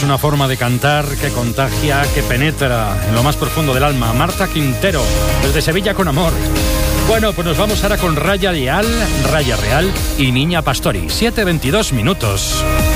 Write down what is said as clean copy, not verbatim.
Es una forma de cantar que contagia, que penetra en lo más profundo del alma. Marta Quintero, desde Sevilla con amor. Bueno, pues nos vamos ahora con Raya Real y Niña Pastori. 7:22 minutos.